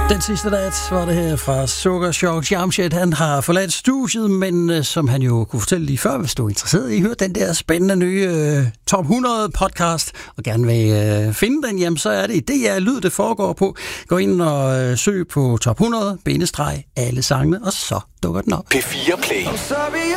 Den sidste nat var det her fra Sugar Shock. Jamshed, han har forladt studiet, men som han jo kunne fortælle lige før, hvis du er interesseret i at høre den der spændende nye Top 100 podcast, og gerne vil finde den, jamen så er det DR Lyd, det foregår på. Gå ind og søg på Top 100, _ alle sangene, og så dukker den op. P4 Play.